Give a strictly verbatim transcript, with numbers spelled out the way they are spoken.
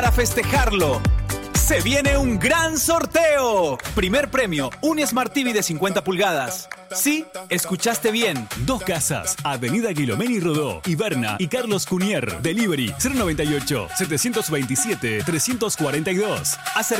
Para festejarlo, se viene un gran sorteo. Primer premio, un Smart T V de cincuenta pulgadas. Sí, escuchaste bien. Dos casas, Avenida Guilomeni Rodó, Iberna y Carlos Cunier. Delivery cero noventa y ocho, setecientos veintisiete, trescientos cuarenta y dos. Acerca